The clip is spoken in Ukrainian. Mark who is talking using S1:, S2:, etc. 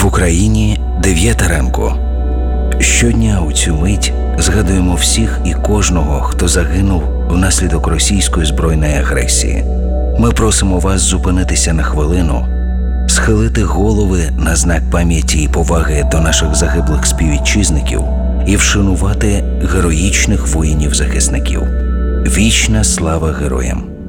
S1: В Україні 9 ранку. Щодня у цю мить згадуємо всіх і кожного, хто загинув внаслідок російської збройної агресії. Ми просимо вас зупинитися на хвилину, схилити голови на знак пам'яті і поваги до наших загиблих співвітчизників і вшанувати героїчних воїнів-захисників. Вічна слава героям!